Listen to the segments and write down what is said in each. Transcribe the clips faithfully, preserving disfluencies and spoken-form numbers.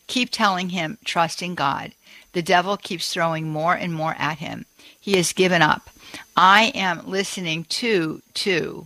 Keep telling him, trust in God. The devil keeps throwing more and more at him. He has given up. I am listening to, to.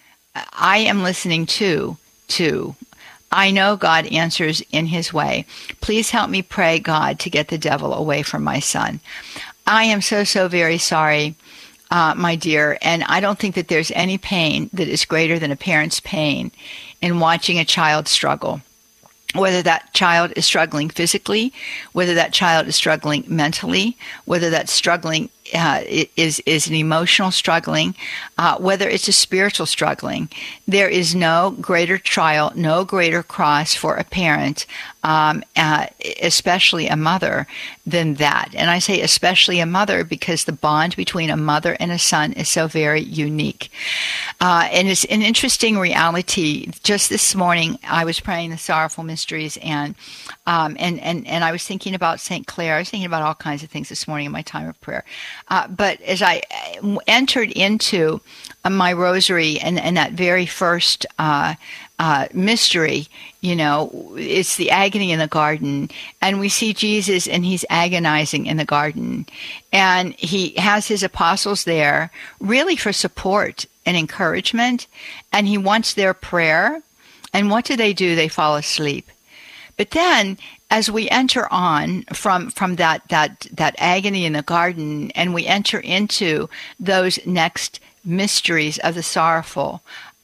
I am listening to, to. I know God answers in his way. Please help me pray, God, to get the devil away from my son. I am so, so very sorry, uh, my dear, and I don't think that there's any pain that is greater than a parent's pain in watching a child struggle. Whether that child is struggling physically, whether that child is struggling mentally, whether that struggling uh, is is an emotional struggling, uh, whether it's a spiritual struggling, there is no greater trial, no greater cross for a parent, um, uh, especially a mother, than that. And I say especially a mother because the bond between a mother and a son is so very unique. Uh, and it's an interesting reality. Just this morning, I was praying the Sorrowful Mysteries, and um, and, and, and I was thinking about Saint Clare. I was thinking about all kinds of things this morning in my time of prayer. Uh, but as I entered into uh, my rosary and, and that very first uh, uh, mystery, you know, it's the agony in the garden. And we see Jesus, and he's agonizing in the garden. And he has his apostles there really for support and encouragement. And he wants their prayer. And what do they do? They fall asleep. But then, as we enter on from from that that that agony in the garden, and we enter into those next mysteries of the sorrowful,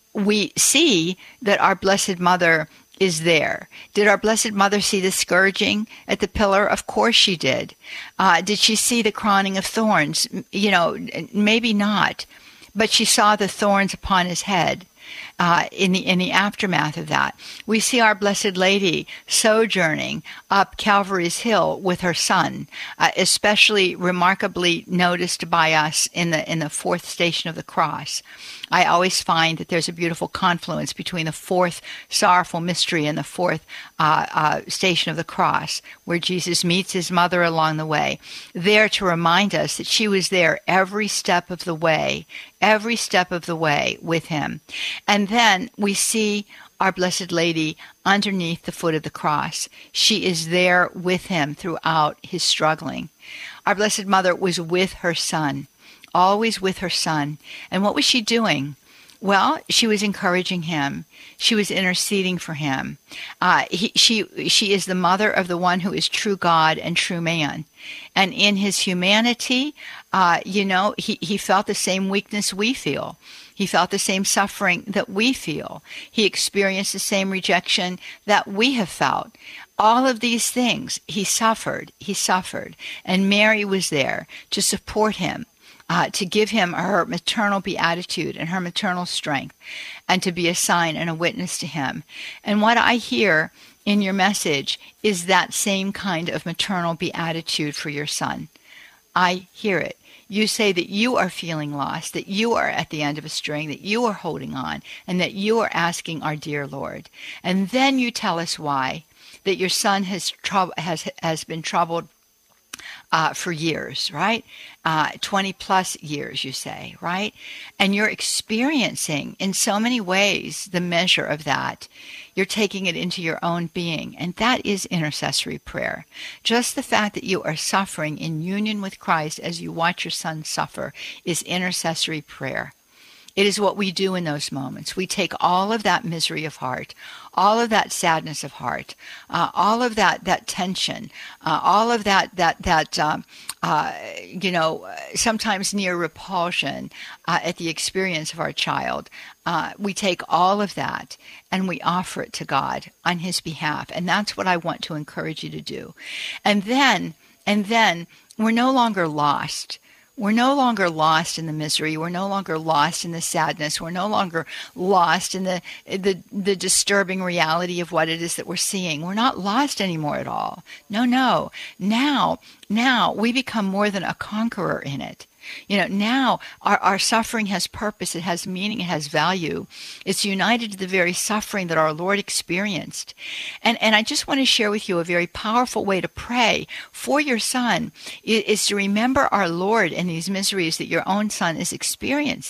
we see that our Blessed Mother is there. Did our Blessed Mother see the scourging at the pillar? Of course she did. Uh, did she see the crowning of thorns? You know, maybe not. But she saw the thorns upon his head. Uh, in the in the aftermath of that, we see our Blessed Lady sojourning up Calvary's Hill with her son, uh, especially remarkably noticed by us in the in the fourth station of the cross. I always find that there's a beautiful confluence between the fourth sorrowful mystery and the fourth uh, uh, station of the cross, where Jesus meets his mother along the way, there to remind us that she was there every step of the way, every step of the way with him. And then we see our Blessed Lady underneath the foot of the cross. She is there with him throughout his struggling. Our Blessed Mother was with her son, always with her son. And what was she doing? Well, she was encouraging him. She was interceding for him. Uh, he, she, she is the mother of the one who is true God and true man. And in his humanity, uh, you know, he, he felt the same weakness we feel. He felt the same suffering that we feel. He experienced the same rejection that we have felt. All of these things, he suffered. He suffered. And Mary was there to support him. Uh, to give him her maternal beatitude and her maternal strength, and to be a sign and a witness to him. And what I hear in your message is that same kind of maternal beatitude for your son. I hear it. You say that you are feeling lost, that you are at the end of a string, that you are holding on, and that you are asking our dear Lord. And then you tell us why, that your son has trou- has has been troubled Uh, for years, right? Uh, twenty plus years, you say, right? And you're experiencing in so many ways the measure of that. You're taking it into your own being. And that is intercessory prayer. Just the fact that you are suffering in union with Christ as you watch your son suffer is intercessory prayer. It is what we do in those moments. We take all of that misery of heart, all of that sadness of heart, uh, all of that that tension, uh, all of that that that um, uh, you know, sometimes near repulsion uh, at the experience of our child. Uh, we take all of that and we offer it to God on His behalf, and that's what I want to encourage you to do. And then, and then we're no longer lost. We're no longer lost in the misery. We're no longer lost in the sadness. We're no longer lost in the, the the disturbing reality of what it is that we're seeing. We're not lost anymore at all. No, no. Now, now we become more than a conqueror in it. You know, now our, our suffering has purpose, it has meaning, it has value. It's united to the very suffering that our Lord experienced. And and I just want to share with you a very powerful way to pray for your son is, is to remember our Lord and these miseries that your own son is experiencing.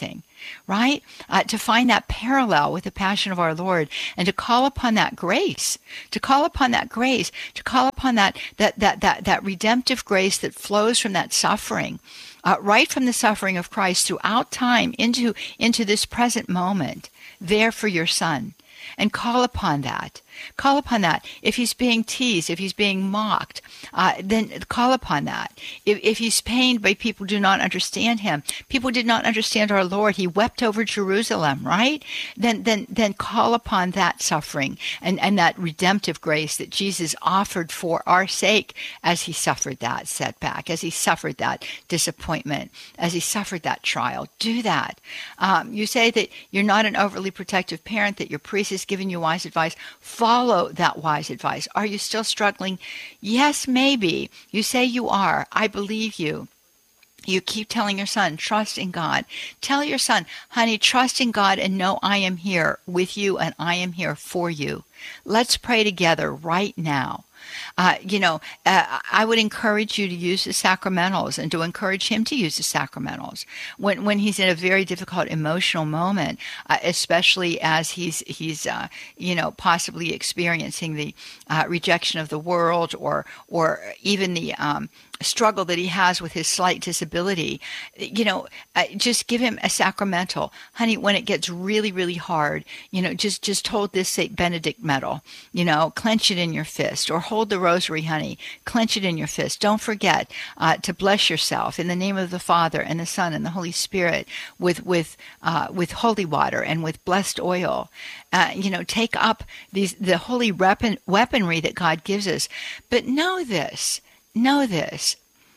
right? Uh, to find that parallel with the passion of our Lord and to call upon that grace, to call upon that grace, to call upon that, that, that, that, that redemptive grace that flows from that suffering, uh, right from the suffering of Christ throughout time into, into this present moment, there for your son. And call upon that. Call upon that. If he's being teased, if he's being mocked, uh, then call upon that. If, if he's pained by people who do not understand him, people did not understand our Lord. He wept over Jerusalem, right? Then, then, then call upon that suffering and, and that redemptive grace that Jesus offered for our sake as he suffered that setback, as he suffered that disappointment, as he suffered that trial. Do that. Um, you say that you're not an overly protective parent, that your priest has given you wise advice. Follow that wise advice. Are you still struggling? Yes, maybe. You say you are. I believe you. You keep telling your son, trust in God. Tell your son, honey, trust in God and know I am here with you and I am here for you. Let's pray together right now. Uh, you know, uh, I would encourage you to use the sacramentals and to encourage him to use the sacramentals when when he's in a very difficult emotional moment, uh, especially as he's he's uh, you know possibly experiencing the uh, rejection of the world or or even the um, struggle that he has with his slight disability. You know, uh, just give him a sacramental, honey. When it gets really really hard, you know, just just hold this Saint Benedict medal. You know, clench it in your fist or hold the rosary, honey. Clench it in your fist. Don't forget uh, to bless yourself in the name of the Father and the Son and the Holy Spirit with with uh, with holy water and with blessed oil. Uh, you know, take up these the holy weapon, weaponry that God gives us. But know this, know this.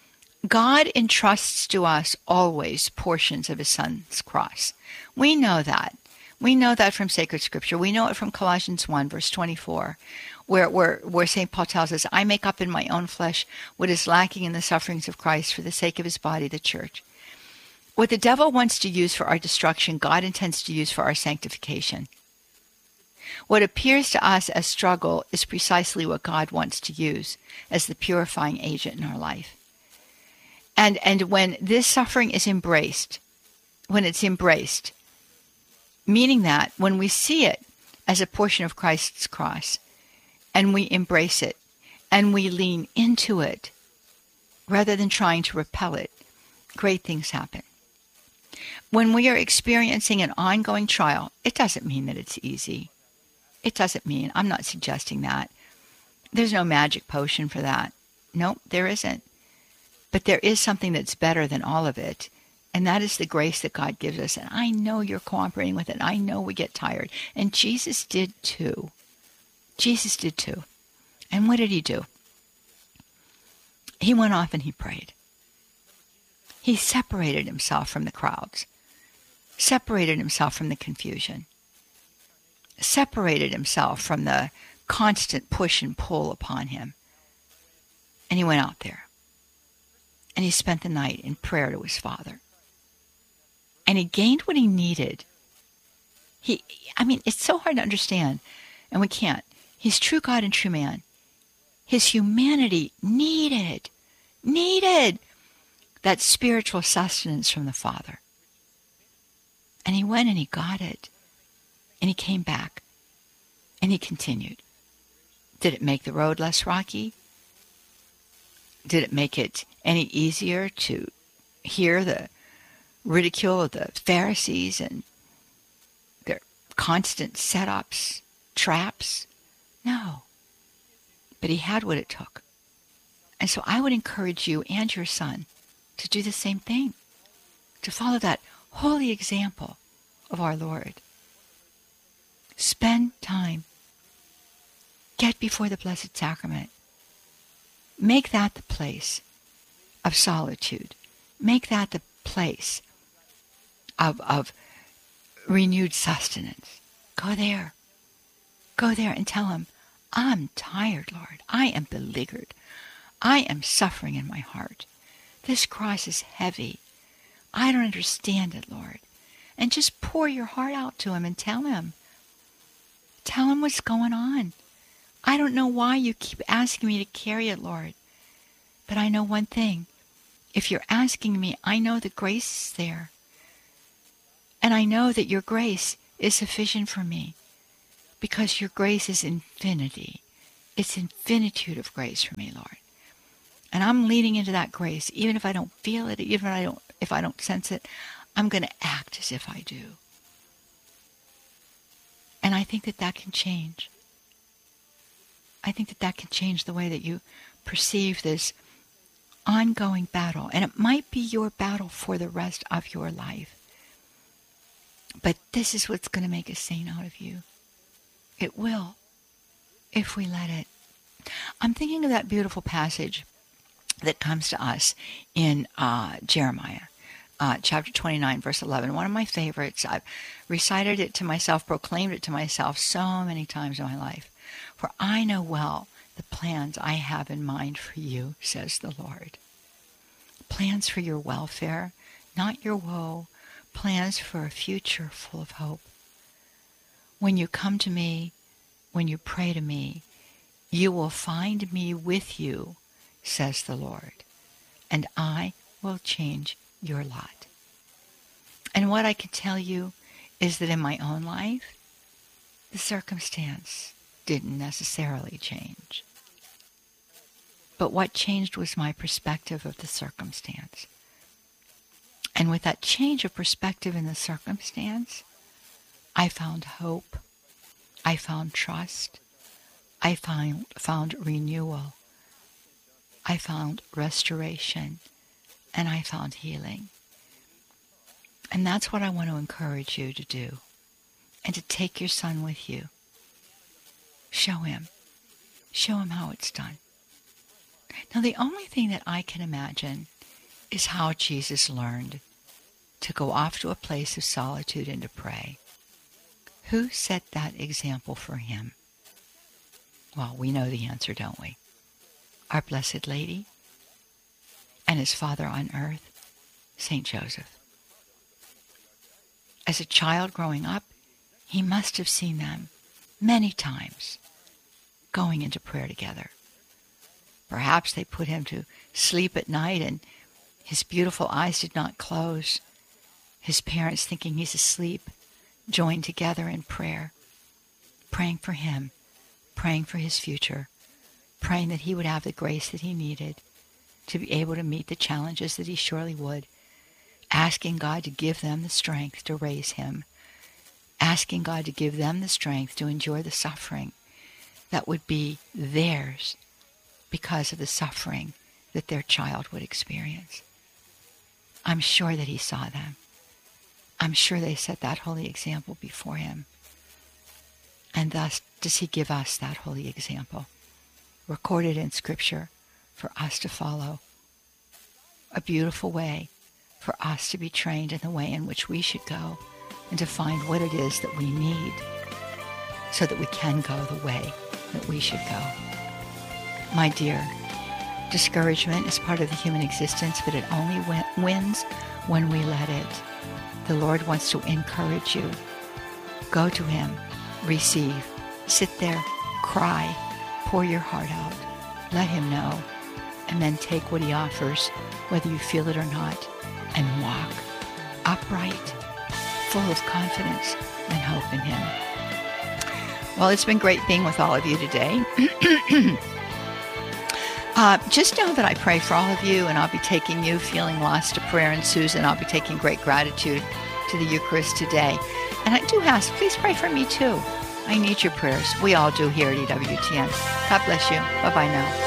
God entrusts to us always portions of his Son's cross. We know that. We know that from sacred scripture. We know it from Colossians one, verse twenty-four, where, where, where Saint Paul tells us, I make up in my own flesh what is lacking in the sufferings of Christ for the sake of his body, the church. What the devil wants to use for our destruction, God intends to use for our sanctification. What appears to us as struggle is precisely what God wants to use as the purifying agent in our life. And, and when this suffering is embraced, when it's embraced, meaning that when we see it as a portion of Christ's cross, and we embrace it, and we lean into it, rather than trying to repel it, great things happen. When we are experiencing an ongoing trial, it doesn't mean that it's easy. It doesn't mean, I'm not suggesting that. There's no magic potion for that. Nope, there isn't. But there is something that's better than all of it. And that is the grace that God gives us. And I know you're cooperating with it. I know we get tired. And Jesus did too. Jesus did too. And what did he do? He went off and he prayed. He separated himself from the crowds. Separated himself from the confusion. Separated himself from the constant push and pull upon him. And he went out there. And he spent the night in prayer to his Father. And he gained what he needed. He, I mean, it's so hard to understand, and we can't. He's true God and true man. His humanity needed, needed that spiritual sustenance from the Father. And he went and he got it. And he came back. And he continued. Did it make the road less rocky? Did it make it any easier to hear the ridicule of the Pharisees and their constant setups, traps? No. But he had what it took. And so I would encourage you and your son to do the same thing, to follow that holy example of our Lord. Spend time. Get before the Blessed Sacrament. Make that the place of solitude. Make that the place of, of renewed sustenance. Go there. Go there and tell him, I'm tired, Lord. I am beleaguered. I am suffering in my heart. This cross is heavy. I don't understand it, Lord. And just pour your heart out to him and tell him. Tell him what's going on. I don't know why you keep asking me to carry it, Lord. But I know one thing. If you're asking me, I know the grace is there. And I know that your grace is sufficient for me because your grace is infinity. It's infinitude of grace for me, Lord. And I'm leaning into that grace, even if I don't feel it, even if I don't, if I don't sense it, I'm going to act as if I do. And I think that that can change. I think that that can change the way that you perceive this ongoing battle. And it might be your battle for the rest of your life. But this is what's going to make a saint out of you. It will, if we let it. I'm thinking of that beautiful passage that comes to us in uh, Jeremiah, uh, chapter twenty-nine, verse eleven. One of my favorites. I've recited it to myself, proclaimed it to myself so many times in my life. For I know well the plans I have in mind for you, says the Lord. Plans for your welfare, not your woe. Plans for a future full of hope. When you come to me, when you pray to me, you will find me with you, says the Lord, and I will change your lot. And what I can tell you is that in my own life, the circumstance didn't necessarily change. But what changed was my perspective of the circumstance. And with that change of perspective in the circumstance, I found hope, I found trust, I found, found renewal, I found restoration, and I found healing. And that's what I want to encourage you to do, and to take your son with you. Show him. Show him how it's done. Now, the only thing that I can imagine is how Jesus learned to go off to a place of solitude and to pray. Who set that example for him? Well, we know the answer, don't we? Our Blessed Lady and his Father on earth, Saint Joseph. As a child growing up, he must have seen them many times going into prayer together. Perhaps they put him to sleep at night and his beautiful eyes did not close. His parents, thinking he's asleep, joined together in prayer, praying for him, praying for his future, praying that he would have the grace that he needed to be able to meet the challenges that he surely would, asking God to give them the strength to raise him, asking God to give them the strength to endure the suffering that would be theirs because of the suffering that their child would experience. I'm sure that he saw them. I'm sure they set that holy example before him. And thus does he give us that holy example, recorded in Scripture for us to follow. A beautiful way for us to be trained in the way in which we should go and to find what it is that we need so that we can go the way that we should go. My dear, discouragement is part of the human existence, but it only win- wins when we let it. The Lord wants to encourage you. Go to him, receive, sit there, cry, pour your heart out, let him know, and then take what he offers, whether you feel it or not, and walk upright, full of confidence and hope in him. Well, it's been great being with all of you today. Uh, just know that I pray for all of you, and I'll be taking you feeling lost to prayer. And Susan, I'll be taking great gratitude to the Eucharist today. And I do ask, please pray for me too. I need your prayers. We all do here at E W T N. God bless you. Bye-bye now.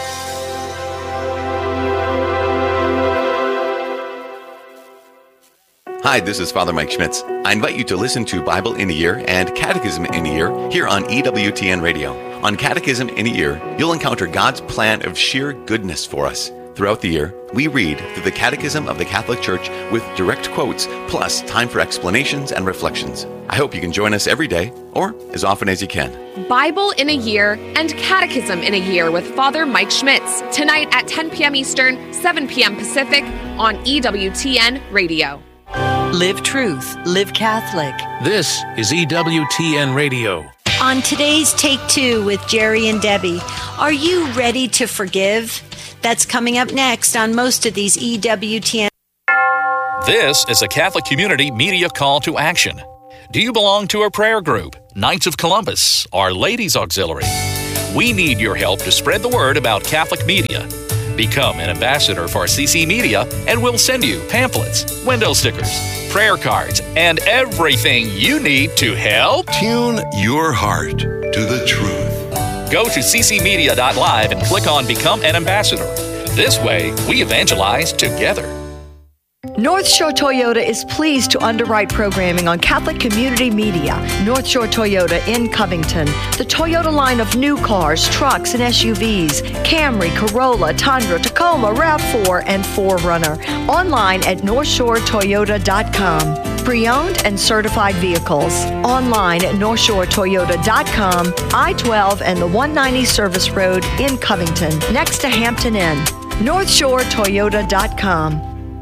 Hi, this is Father Mike Schmitz. I invite you to listen to Bible in a Year and Catechism in a Year here on E W T N Radio. On Catechism in a Year, you'll encounter God's plan of sheer goodness for us. Throughout the year, we read through the Catechism of the Catholic Church with direct quotes, plus time for explanations and reflections. I hope you can join us every day, or as often as you can. Bible in a Year and Catechism in a Year with Father Mike Schmitz, tonight at ten p.m. Eastern, seven p.m. Pacific on E W T N Radio. Live truth, live Catholic. This is E W T N Radio. On today's Take Two with Jerry and Debbie, are you ready to forgive? That's coming up next on most of these E W T N. This is a Catholic Community Media call to action. Do you belong to a prayer group, Knights of Columbus, or Ladies Auxiliary? We need your help to spread the word about Catholic media. Become an ambassador for C C Media, and we'll send you pamphlets, window stickers, prayer cards, and everything you need to help Tune your heart to the truth. Go to c c media dot live and click on Become an Ambassador. This way, we evangelize together. North Shore Toyota is pleased to underwrite programming on Catholic Community Media. North Shore Toyota in Covington. The Toyota line of new cars, trucks, and S U Vs. Camry, Corolla, Tundra, Tacoma, RAV four, and four runner. Online at north shore toyota dot com. Pre-owned and certified vehicles. Online at north shore toyota dot com. I twelve and the one ninety Service Road in Covington, next to Hampton Inn. north shore toyota dot com.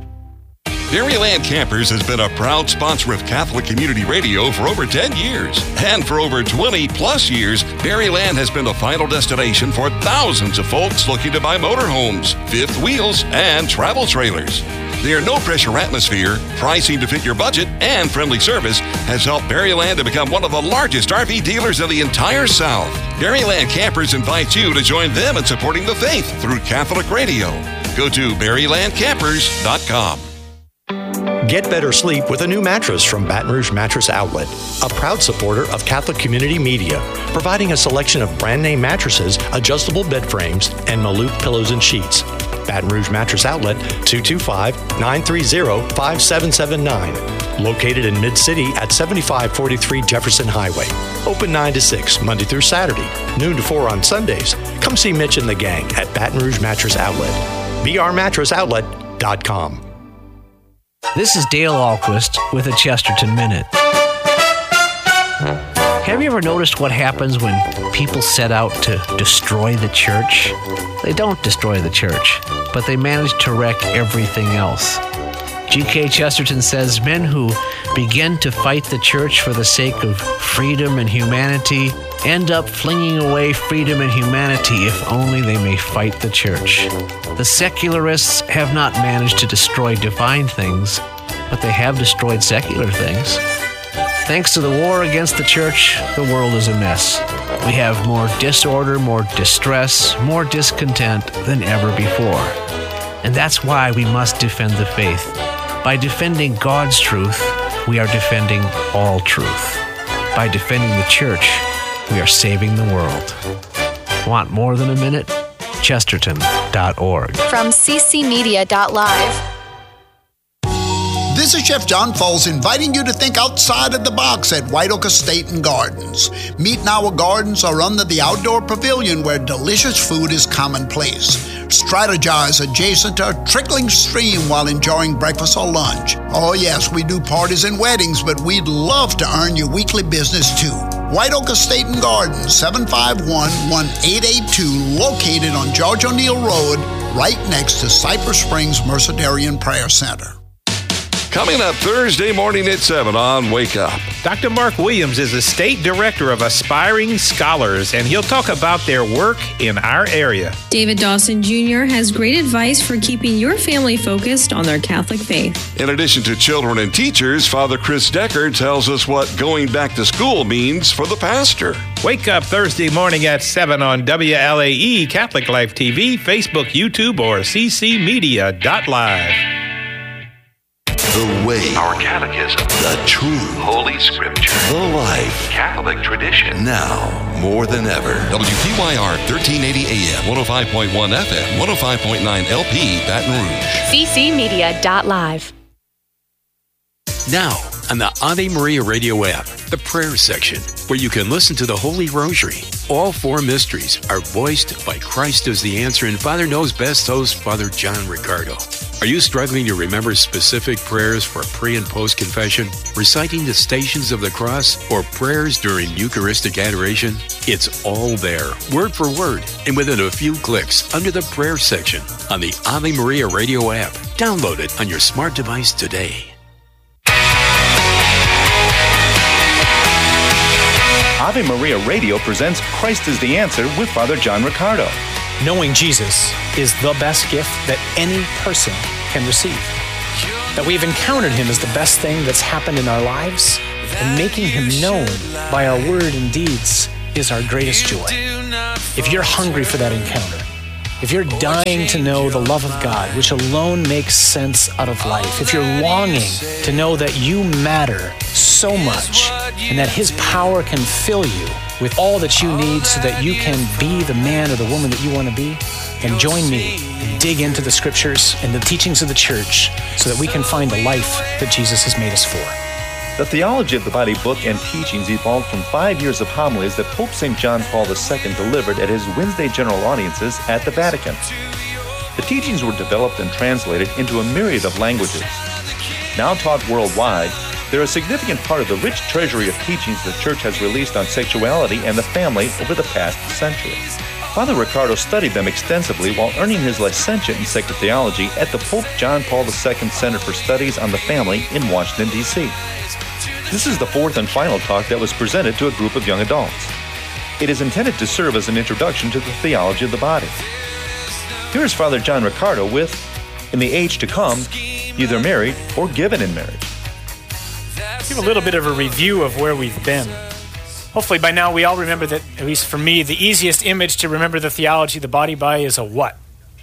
Berryland Campers has been a proud sponsor of Catholic Community Radio for over ten years. And for over twenty plus years, Berryland has been the final destination for thousands of folks looking to buy motorhomes, fifth wheels, and travel trailers. Their no-pressure atmosphere, pricing to fit your budget, and friendly service has helped Berryland to become one of the largest R V dealers in the entire South. Berryland Campers invites you to join them in supporting the faith through Catholic Radio. Go to berryland campers dot com. Get better sleep with a new mattress from Baton Rouge Mattress Outlet, a proud supporter of Catholic Community Media, providing a selection of brand name mattresses, adjustable bed frames, and Malouf pillows and sheets. Baton Rouge Mattress Outlet, two two five, nine three zero, five seven seven nine. Located in Mid-City at seventy-five forty-three Jefferson Highway. Open nine to six, Monday through Saturday, noon to four on Sundays. Come see Mitch and the gang at Baton Rouge Mattress Outlet. b r mattress outlet dot com. This is Dale Ahlquist with a Chesterton Minute. Have you ever noticed what happens when people set out to destroy the church? They don't destroy the church, but they manage to wreck everything else. G K Chesterton says men who begin to fight the church for the sake of freedom and humanity end up flinging away freedom and humanity if only they may fight the church. The secularists have not managed to destroy divine things, but they have destroyed secular things. Thanks to the war against the church, the world is a mess. We have more disorder, more distress, more discontent than ever before. And that's why we must defend the faith. By defending God's truth, we are defending all truth. By defending the church, we are saving the world. Want more than a minute? Chesterton dot org. From c c media dot live. This is Chef John Foles inviting you to think outside of the box at White Oak Estate and Gardens. Meet and Our Gardens are under the outdoor pavilion where delicious food is commonplace. Strategize adjacent to a trickling stream while enjoying breakfast or lunch. Oh yes, we do parties and weddings, but we'd love to earn your weekly business too. White Oak Estate and Gardens, seven five one, one eight eight two, located on George O'Neill Road, right next to Cypress Springs Mercedarian Prayer Center. Coming up Thursday morning at seven on Wake Up. Doctor Mark Williams is the State Director of Aspiring Scholars, and he'll talk about their work in our area. David Dawson Junior has great advice for keeping your family focused on their Catholic faith. In addition to children and teachers, Father Chris Decker tells us what going back to school means for the pastor. Wake Up Thursday morning at seven on W L A E, Catholic Life T V, Facebook, YouTube, or c c media dot live. The way, our catechism, the truth, Holy Scripture, the life, Catholic tradition. Now, more than ever. W P Y R thirteen eighty A M, one oh five point one F M, one oh five point nine L P, Baton Rouge. c c media dot live. Now, on the Ave Maria Radio app, the prayer section, where you can listen to the Holy Rosary. All four mysteries are voiced by Christ as the Answer and Father Knows Best host Father John Ricardo. Are you struggling to remember specific prayers for pre- and post-confession, reciting the Stations of the Cross, or prayers during Eucharistic adoration? It's all there, word for word, and within a few clicks under the prayer section on the Ave Maria Radio app. Download it on your smart device today. Ave Maria Radio presents Christ is the Answer with Father John Ricardo. Knowing Jesus is the best gift that any person can receive. that we've encountered him as the best thing that's happened in our lives, and making him known by our word and deeds is our greatest joy. If you're hungry for that encounter, if you're dying to know the love of God, which alone makes sense out of life, if you're longing to know that you matter so much and that his power can fill you with all that you need so that you can be the man or the woman that you want to be, then join me and dig into the scriptures and the teachings of the church so that we can find the life that Jesus has made us for. The Theology of the Body book and teachings evolved from five years of homilies that Pope Saint John Paul the Second delivered at his Wednesday general audiences at the Vatican. The teachings were developed and translated into a myriad of languages. Now taught worldwide, they're a significant part of the rich treasury of teachings the Church has released on sexuality and the family over the past century. Father Riccardo studied them extensively while earning his licentiate in sacred theology at the Pope John Paul the Second Center for Studies on the Family in Washington, D C This is the fourth and final talk that was presented to a group of young adults. It is intended to serve as an introduction to the theology of the body. Here is Father John Riccardo with, In the Age to Come, Either Married or Given in Marriage. Give a little bit of a review of where we've been. Hopefully by now we all remember that, at least for me, the easiest image to remember the theology of the body by is a what?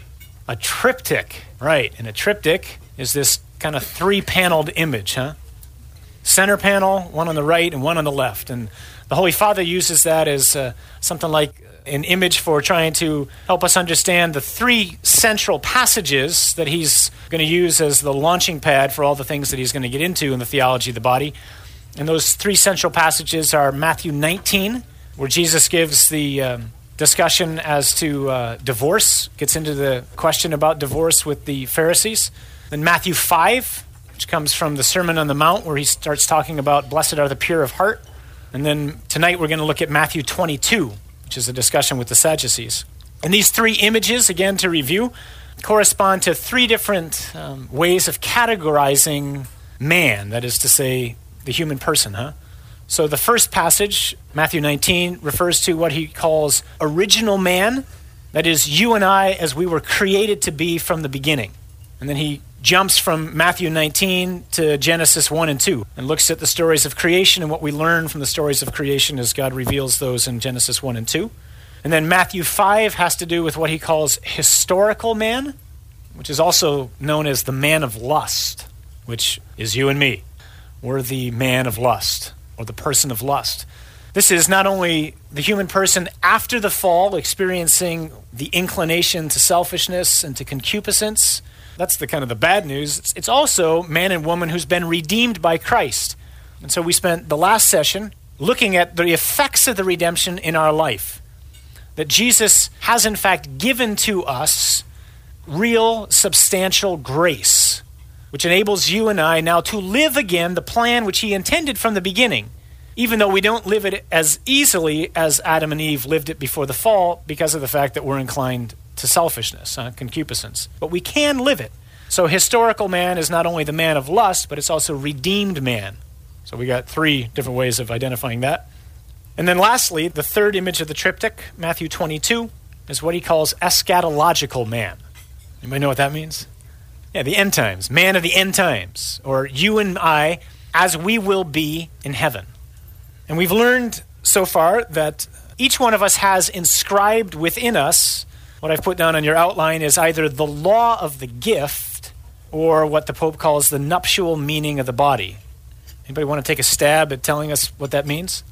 A triptych, right. And a triptych is this kind of three-paneled image, huh? Center panel, one on the right and one on the left. And the Holy Father uses that as uh, something like an image for trying to help us understand the three central passages that he's going to use as the launching pad for all the things that he's going to get into in the theology of the body. And those three central passages are Matthew nineteen, where Jesus gives the um, discussion as to uh, divorce, gets into the question about divorce with the Pharisees. Then Matthew five, which comes from the Sermon on the Mount, where he starts talking about blessed are the pure of heart. And then tonight we're going to look at Matthew twenty-two, which is a discussion with the Sadducees. And these three images, again to review, correspond to three different um, ways of categorizing man, that is to say, the human person, huh? So the first passage, Matthew nineteen, refers to what he calls original man, that is, you and I as we were created to be from the beginning. And then he jumps from Matthew nineteen to Genesis one and two and looks at the stories of creation and what we learn from the stories of creation as God reveals those in Genesis one and two. And then Matthew five has to do with what he calls historical man, which is also known as the man of lust, which is you and me. We're the man of lust, or the person of lust. This is not only the human person after the fall experiencing the inclination to selfishness and to concupiscence. That's the kind of the bad news. It's, it's also man and woman who's been redeemed by Christ. And so we spent the last session looking at the effects of the redemption in our life. That Jesus has in fact given to us real substantial grace, which enables you and I now to live again the plan which he intended from the beginning, even though we don't live it as easily as Adam and Eve lived it before the fall because of the fact that we're inclined to selfishness, uh, concupiscence. But we can live it. So historical man is not only the man of lust, but it's also redeemed man. So we got three different ways of identifying that. And then lastly, the third image of the triptych, Matthew twenty-two, is what he calls eschatological man. Anybody know what that means? Yeah, the end times, man of the end times, or you and I as we will be in heaven. And we've learned so far that each one of us has inscribed within us, what I've put down on your outline is either the law of the gift or what the Pope calls the nuptial meaning of the body. Anybody want to take a stab at telling us what that means?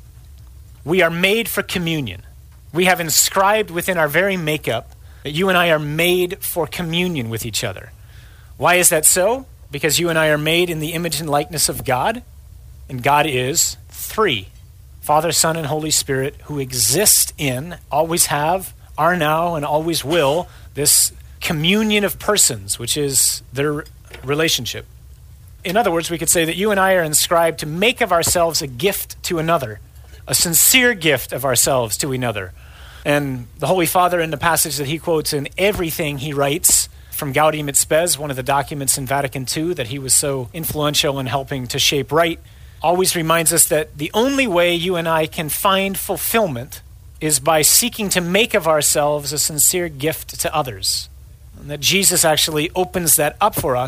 We are made for communion. We have inscribed within our very makeup that you and I are made for communion with each other. Why is that so? Because you and I are made in the image and likeness of God, and God is three. Father, Son, and Holy Spirit, who exist in, always have, are now, and always will, this communion of persons, which is their relationship. In other words, we could say that you and I are inscribed to make of ourselves a gift to another, a sincere gift of ourselves to another. And the Holy Father, in the passage that he quotes in everything he writes from Gaudium et Spes, one of the documents in Vatican two that he was so influential in helping to shape right, always reminds us that the only way you and I can find fulfillment is by seeking to make of ourselves a sincere gift to others. And that Jesus actually opens that up for us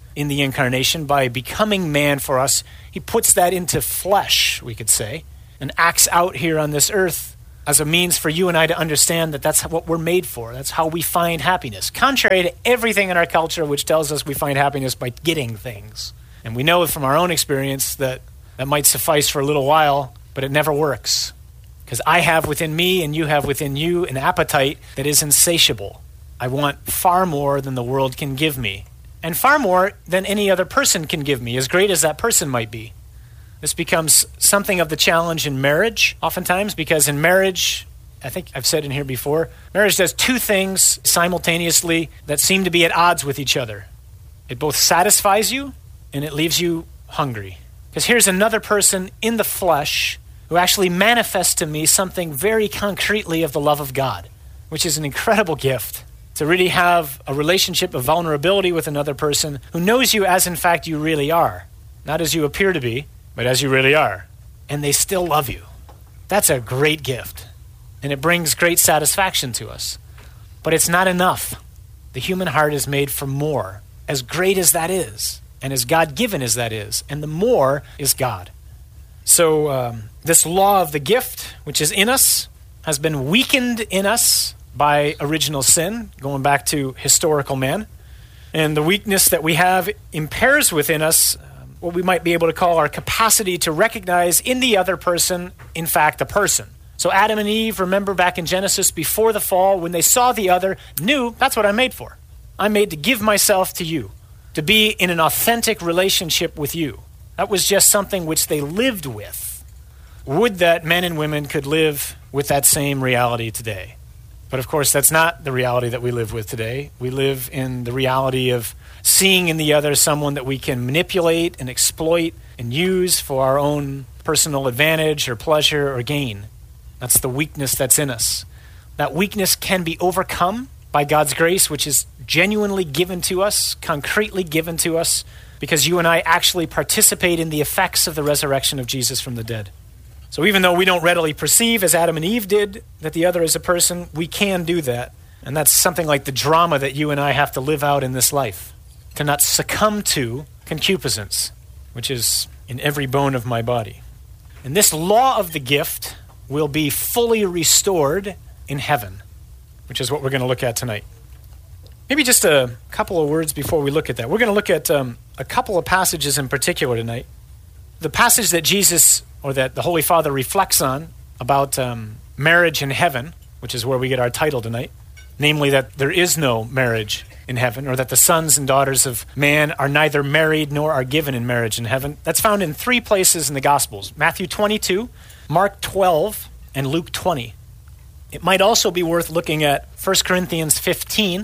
in the incarnation by becoming man for us. He puts that into flesh, we could say, and acts out here on this earth as a means for you and I to understand that that's what we're made for. That's how we find happiness. Contrary to everything in our culture which tells us we find happiness by getting things. And we know from our own experience that that might suffice for a little while, but it never works. Because I have within me and you have within you an appetite that is insatiable. I want far more than the world can give me. And far more than any other person can give me, as great as that person might be. This becomes something of the challenge in marriage, oftentimes, because in marriage, I think I've said in here before, marriage does two things simultaneously that seem to be at odds with each other. It both satisfies you and it leaves you hungry. Because here's another person in the flesh who actually manifests to me something very concretely of the love of God, which is an incredible gift. To really have a relationship of vulnerability with another person who knows you as in fact you really are. Not as you appear to be, but as you really are. And they still love you. That's a great gift. And it brings great satisfaction to us. But it's not enough. The human heart is made for more, as great as that is, and as God-given as that is. And the more is God. So um, this law of the gift, which is in us, has been weakened in us by original sin, going back to historical man. And the weakness that we have impairs within us um, what we might be able to call our capacity to recognize in the other person, in fact, a person. So Adam and Eve, remember back in Genesis before the fall, when they saw the other, knew that's what I'm made for. I'm made to give myself to you, to be in an authentic relationship with you. That was just something which they lived with. Would that men and women could live with that same reality today? But of course, that's not the reality that we live with today. We live in the reality of seeing in the other someone that we can manipulate and exploit and use for our own personal advantage or pleasure or gain. That's the weakness that's in us. That weakness can be overcome by God's grace, which is genuinely given to us, concretely given to us, because you and I actually participate in the effects of the resurrection of Jesus from the dead. So even though we don't readily perceive, as Adam and Eve did, that the other is a person, we can do that. And that's something like the drama that you and I have to live out in this life. To not succumb to concupiscence, which is in every bone of my body. And this law of the gift will be fully restored in heaven, which is what we're going to look at tonight. Maybe just a couple of words before we look at that. We're going to look at um, a couple of passages in particular tonight. The passage that Jesus, or that the Holy Father reflects on about um, marriage in heaven, which is where we get our title tonight, namely that there is no marriage in heaven, or that the sons and daughters of man are neither married nor are given in marriage in heaven. That's found in three places in the Gospels: Matthew twenty-two, Mark twelve, and Luke twenty. It might also be worth looking at First Corinthians fifteen.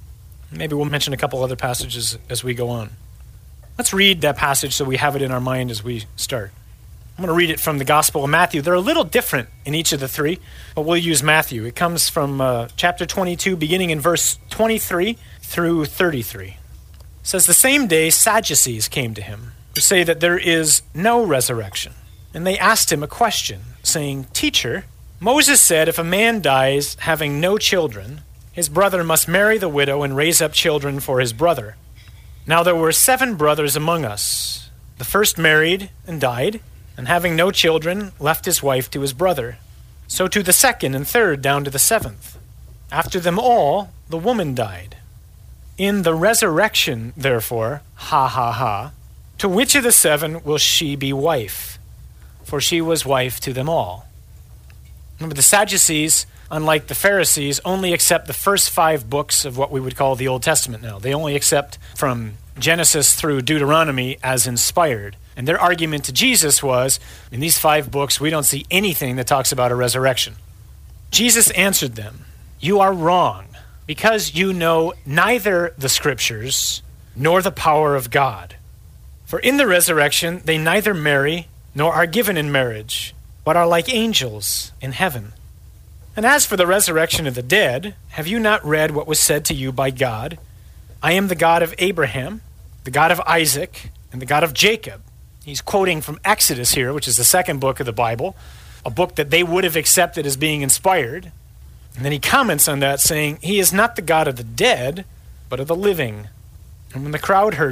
Maybe we'll mention a couple other passages as we go on. Let's read that passage so we have it in our mind as we start. I'm going to read it from the Gospel of Matthew. They're a little different in each of the three, but we'll use Matthew. It comes from uh, chapter twenty-two, beginning in verse twenty-three through thirty-three. It says, "The same day Sadducees came to him, who say that there is no resurrection. And they asked him a question, saying, 'Teacher, Moses said if a man dies having no children, his brother must marry the widow and raise up children for his brother. Now there were seven brothers among us. The first married and died, and having no children, left his wife to his brother. So to the second and third, down to the seventh. After them all, the woman died. In the resurrection, therefore, ha ha ha, to which of the seven will she be wife? For she was wife to them all.'" Remember, the Sadducees, unlike the Pharisees, only accept the first five books of what we would call the Old Testament now. They only accept from Genesis through Deuteronomy as inspired. And their argument to Jesus was, in these five books, we don't see anything that talks about a resurrection. Jesus answered them, "You are wrong, because you know neither the Scriptures nor the power of God. For in the resurrection they neither marry nor are given in marriage, but are like angels in heaven. And as for the resurrection of the dead, have you not read what was said to you by God? I am the God of Abraham, the God of Isaac, and the God of Jacob." He's quoting from Exodus here, which is the second book of the Bible, a book that they would have accepted as being inspired. And then he comments on that, saying, "He is not the God of the dead, but of the living." And when the crowd heard it,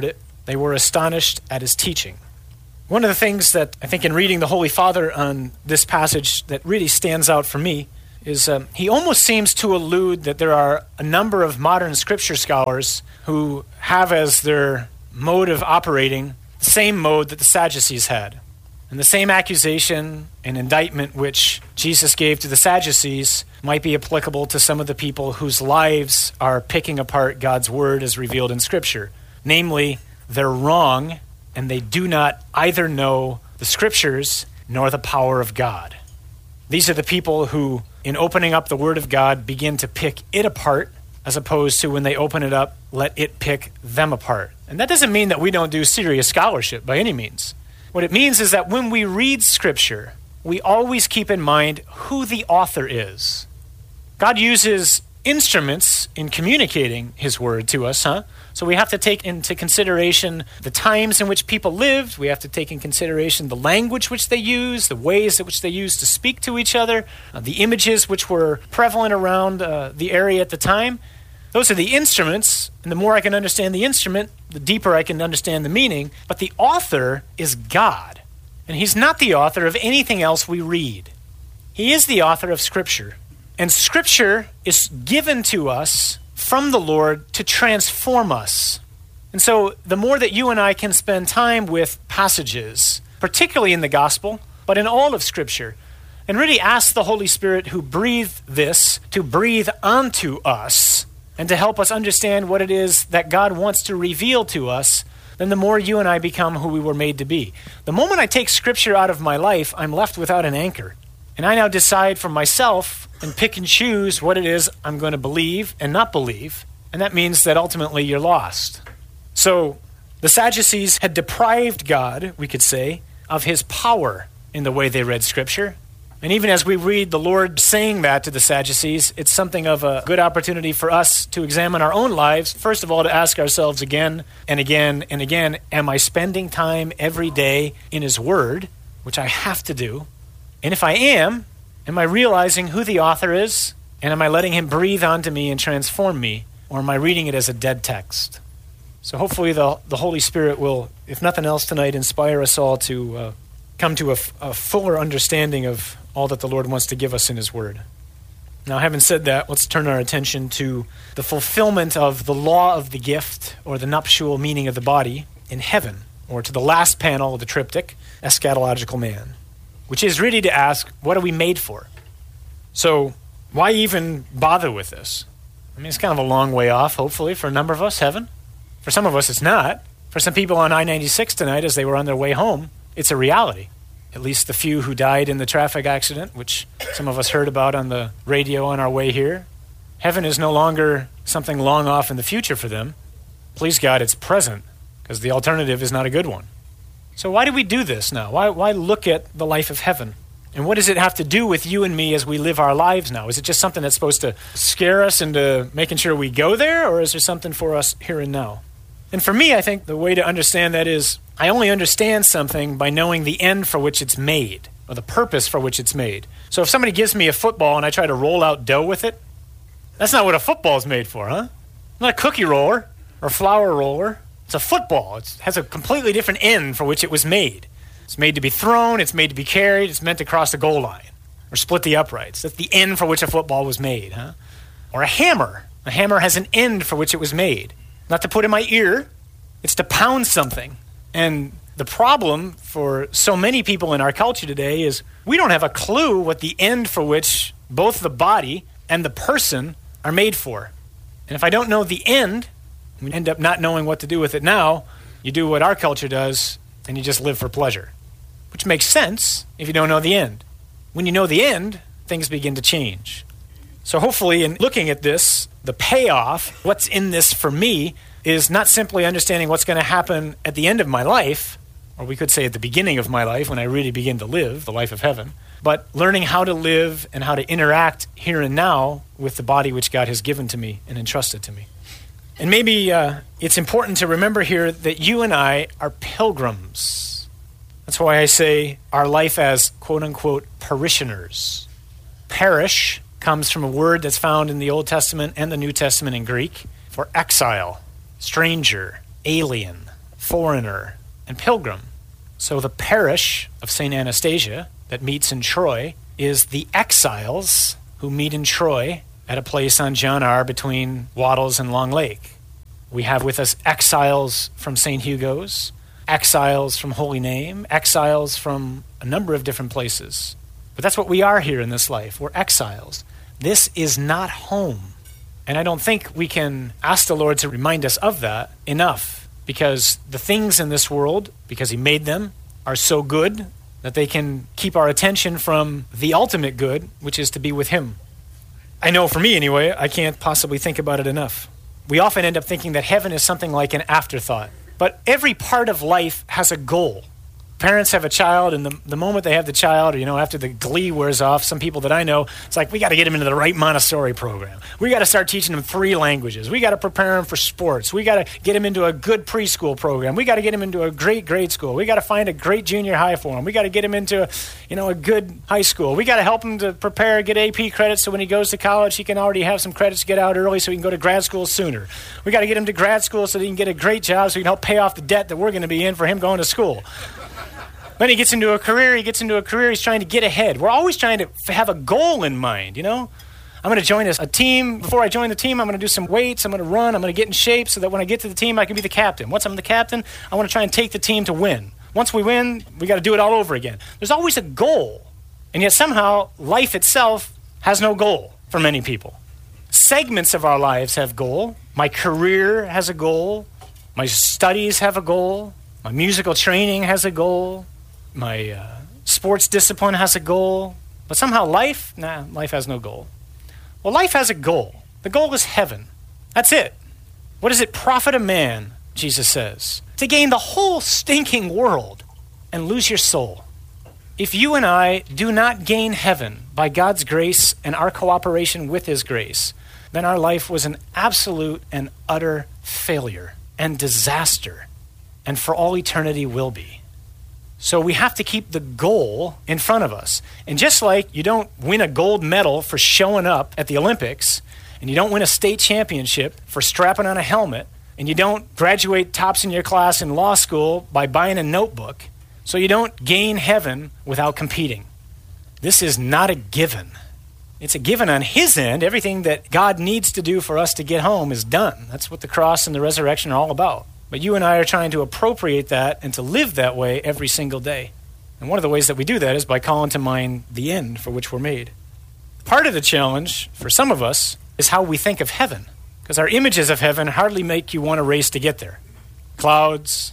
They were astonished at his teaching. One of the things that I think in reading the Holy Father on this passage that really stands out for me is um, he almost seems to allude that there are a number of modern scripture scholars who have as their mode of operating the same mode that the Sadducees had. And the same accusation and indictment which Jesus gave to the Sadducees might be applicable to some of the people whose lives are picking apart God's word as revealed in Scripture. Namely, they're wrong and they do not either know the Scriptures nor the power of God. These are the people who, in opening up the Word of God, begin to pick it apart, as opposed to when they open it up, let it pick them apart. And that doesn't mean that we don't do serious scholarship by any means. What it means is that when we read Scripture, we always keep in mind who the author is. God uses instruments in communicating his word to us, huh? So we have to take into consideration the times in which people lived. We have to take in consideration the language which they used, the ways in which they used to speak to each other, uh, the images which were prevalent around uh, the area at the time. Those are the instruments, and the more I can understand the instrument, the deeper I can understand the meaning. But the author is God, and he's not the author of anything else we read. He is the author of Scripture, and Scripture is given to us from the Lord to transform us. And so the more that you and I can spend time with passages, particularly in the gospel, but in all of Scripture, and really ask the Holy Spirit who breathed this to breathe onto us and to help us understand what it is that God wants to reveal to us, then the more you and I become who we were made to be. The moment I take Scripture out of my life, I'm left without an anchor. And I now decide for myself and pick and choose what it is I'm going to believe and not believe. And that means that ultimately you're lost. So the Sadducees had deprived God, we could say, of his power in the way they read Scripture. And even as we read the Lord saying that to the Sadducees, it's something of a good opportunity for us to examine our own lives. First of all, to ask ourselves again and again and again, am I spending time every day in his word, which I have to do? And if I am, am I realizing who the author is? And am I letting him breathe onto me and transform me? Or am I reading it as a dead text? So hopefully the, the Holy Spirit will, if nothing else tonight, inspire us all to uh, come to a, a fuller understanding of all that the Lord wants to give us in his word. Now, having said that, let's turn our attention to the fulfillment of the law of the gift, or the nuptial meaning of the body, in heaven, or to the last panel of the triptych, eschatological man, which is really to ask, what are we made for? So why even bother with this? I mean, it's kind of a long way off, hopefully, for a number of us, heaven. For some of us, it's not. For some people on I ninety-six tonight, as they were on their way home, it's a reality. At least the few who died in the traffic accident, which some of us heard about on the radio on our way here. Heaven is no longer something long off in the future for them. Please God, it's present, because the alternative is not a good one. So why do we do this now? Why, why look at the life of heaven? And what does it have to do with you and me as we live our lives now? Is it just something that's supposed to scare us into making sure we go there, or is there something for us here and now? And for me, I think the way to understand that is, I only understand something by knowing the end for which it's made, or the purpose for which it's made. So if somebody gives me a football and I try to roll out dough with it, that's not what a football is made for, huh? Not a cookie roller or flour roller. It's a football. It has a completely different end for which it was made. It's made to be thrown, it's made to be carried, it's meant to cross the goal line or split the uprights. That's the end for which a football was made, huh? Or a hammer. A hammer has an end for which it was made. Not to put in my ear, it's to pound something. And the problem for so many people in our culture today is we don't have a clue what the end for which both the body and the person are made for. And if I don't know the end, we end up not knowing what to do with it now. You do what our culture does, and you just live for pleasure, which makes sense if you don't know the end. When you know the end, things begin to change. So hopefully in looking at this, the payoff, what's in this for me, is not simply understanding what's going to happen at the end of my life, or we could say at the beginning of my life when I really begin to live, the life of heaven, but learning how to live and how to interact here and now with the body which God has given to me and entrusted to me. And maybe uh, it's important to remember here that you and I are pilgrims. That's why I say our life as quote-unquote parishioners. Parish comes from a word that's found in the Old Testament and the New Testament in Greek for exile, stranger, alien, foreigner and pilgrim. So the parish of Saint Anastasia that meets in Troy is the exiles who meet in Troy at a place on John R. between Wattles and Long Lake. We have with us exiles from Saint Hugo's, exiles from Holy Name, exiles from a number of different places. But that's what we are here in this life. We're exiles. This is not home. And I don't think we can ask the Lord to remind us of that enough, because the things in this world, because he made them, are so good that they can keep our attention from the ultimate good, which is to be with him. I know for me anyway, I can't possibly think about it enough. We often end up thinking that heaven is something like an afterthought. But every part of life has a goal. Parents have a child, and the, the moment they have the child, or, you know, after the glee wears off, some people that I know, it's like, we got to get them into the right Montessori program. We got to start teaching them three languages. We got to prepare them for sports. We got to get them into a good preschool program. We got to get them into a great grade school. We got to find a great junior high for them. We got to get them into, you know, a good high school. We got to help him to prepare, get A P credits, so when he goes to college, he can already have some credits to get out early so he can go to grad school sooner. We got to get him to grad school so that he can get a great job so he can help pay off the debt that we're going to be in for him going to school. Then he gets into a career, he gets into a career, he's trying to get ahead. We're always trying to have a goal in mind, you know? I'm going to join a, a team. Before I join the team, I'm going to do some weights, I'm going to run, I'm going to get in shape so that when I get to the team, I can be the captain. Once I'm the captain, I want to try and take the team to win. Once we win, we got to do it all over again. There's always a goal. And yet somehow, life itself has no goal for many people. Segments of our lives have goal. My career has a goal. My studies have a goal. My musical training has a goal. My uh, sports discipline has a goal. But somehow life, nah, life has no goal. Well, life has a goal. The goal is heaven. That's it. What does it profit a man, Jesus says, to gain the whole stinking world and lose your soul? If you and I do not gain heaven by God's grace and our cooperation with his grace, then our life was an absolute and utter failure and disaster, and for all eternity will be. So we have to keep the goal in front of us. And just like you don't win a gold medal for showing up at the Olympics, and you don't win a state championship for strapping on a helmet, and you don't graduate tops in your class in law school by buying a notebook, so you don't gain heaven without competing. This is not a given. It's a given on his end. Everything that God needs to do for us to get home is done. That's what the cross and the resurrection are all about. But you and I are trying to appropriate that and to live that way every single day. And one of the ways that we do that is by calling to mind the end for which we're made. Part of the challenge for some of us is how we think of heaven, because our images of heaven hardly make you want to race to get there. Clouds,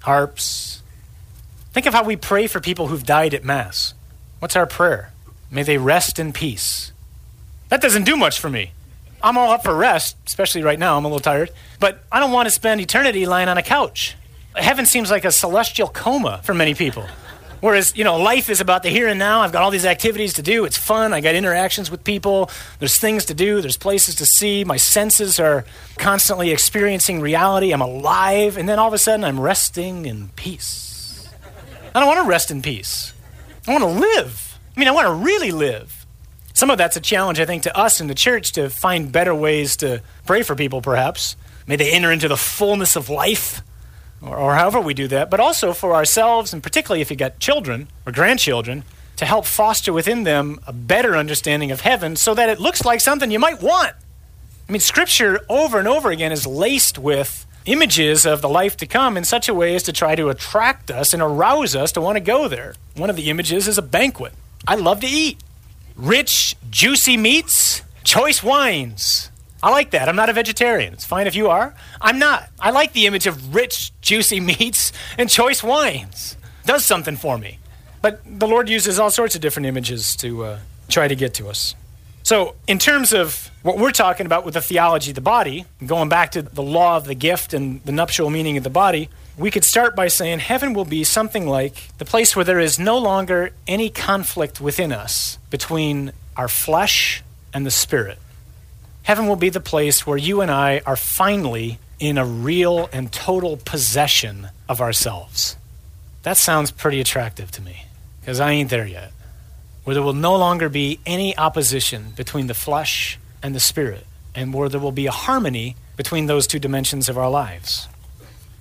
harps. Think of how we pray for people who've died at Mass. What's our prayer? May they rest in peace. That doesn't do much for me. I'm all up for rest, especially right now. I'm a little tired. But I don't want to spend eternity lying on a couch. Heaven seems like a celestial coma for many people. Whereas, you know, life is about the here and now. I've got all these activities to do. It's fun. I got interactions with people. There's things to do. There's places to see. My senses are constantly experiencing reality. I'm alive. And then all of a sudden, I'm resting in peace. I don't want to rest in peace. I want to live. I mean, I want to really live. Some of that's a challenge, I think, to us in the church to find better ways to pray for people, perhaps. May they enter into the fullness of life, or, or however we do that, but also for ourselves, and particularly if you got children or grandchildren, to help foster within them a better understanding of heaven so that it looks like something you might want. I mean, Scripture over and over again is laced with images of the life to come in such a way as to try to attract us and arouse us to want to go there. One of the images is a banquet. I love to eat. Rich, juicy meats, choice wines. I like that. I'm not a vegetarian. It's fine if you are. I'm not. I like the image of rich, juicy meats and choice wines. It does something for me. But the Lord uses all sorts of different images to uh, try to get to us. So in terms of what we're talking about with the theology of the body, going back to the law of the gift and the nuptial meaning of the body, we could start by saying heaven will be something like the place where there is no longer any conflict within us between our flesh and the spirit. Heaven will be the place where you and I are finally in a real and total possession of ourselves. That sounds pretty attractive to me, because I ain't there yet. Where there will no longer be any opposition between the flesh and the spirit, and where there will be a harmony between those two dimensions of our lives.